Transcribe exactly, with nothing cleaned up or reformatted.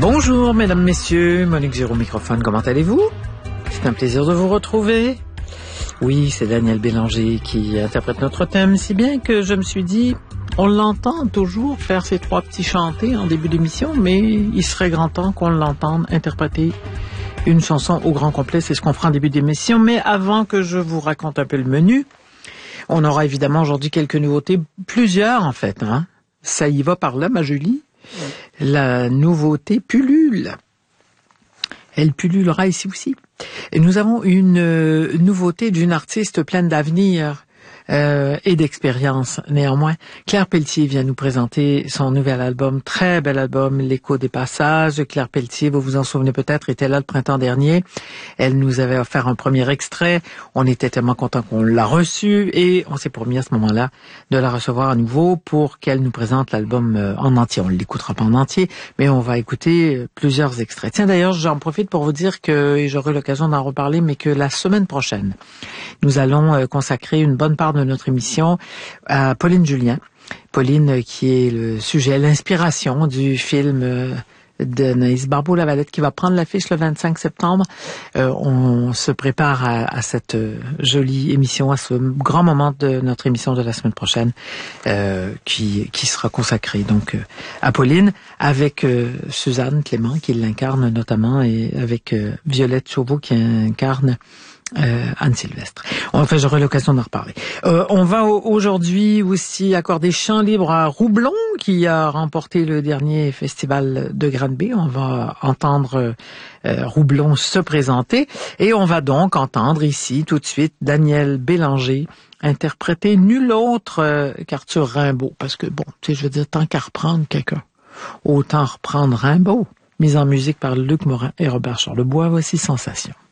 Bonjour, mesdames, messieurs, Monique Giraud au microphone, comment allez-vous? C'est un plaisir de vous retrouver. Oui, c'est Daniel Bélanger qui interprète notre thème, si bien que je me suis dit, on l'entend toujours faire ces trois petits chantés en début d'émission, mais il serait grand temps qu'on l'entende interpréter une chanson au grand complet, c'est ce qu'on fera en début d'émission. Mais avant que je vous raconte un peu le menu, on aura évidemment aujourd'hui quelques nouveautés, plusieurs en fait, hein. Ça y va par là, ma Julie. La nouveauté pullule. Elle pullulera ici aussi. Et nous avons une euh, nouveauté d'une artiste pleine d'avenir euh, et d'expérience néanmoins. Claire Pelletier vient nous présenter son nouvel album, très bel album, L'écho des passages. Claire Pelletier, vous vous en souvenez peut-être, était là le printemps dernier. Elle nous avait offert un premier extrait. On était tellement contents qu'on l'a reçu et on s'est promis à ce moment-là de la recevoir à nouveau pour qu'elle nous présente l'album en entier. On ne l'écoutera pas en entier, mais on va écouter plusieurs extraits. Tiens, d'ailleurs, j'en profite pour vous dire que, et j'aurai l'occasion d'en reparler, mais que la semaine prochaine, nous allons consacrer une bonne part de notre émission à Pauline Julien. Pauline qui est le sujet, l'inspiration du film d'Anaïs Barbeau-Lavalette qui va prendre l'affiche le vingt-cinq septembre. Euh, on se prépare à, à cette jolie émission, à ce grand moment de notre émission de la semaine prochaine euh, qui, qui sera consacrée donc à Pauline avec euh, Suzanne Clément qui l'incarne notamment et avec euh, Violette Chauveau qui incarne Euh, Anne Sylvestre. Enfin, j'aurai l'occasion d'en reparler. Euh, on va aujourd'hui aussi accorder chant libre à Roublon, qui a remporté le dernier festival de Granby. On va entendre euh, Roublon se présenter. Et on va donc entendre ici, tout de suite, Daniel Bélanger interpréter nul autre euh, qu'Arthur Rimbaud. Parce que, bon, tu sais, je veux dire, tant qu'à reprendre quelqu'un, autant reprendre Rimbaud. Mise en musique par Luc Morin et Robert Charlebois. Voici Sensation.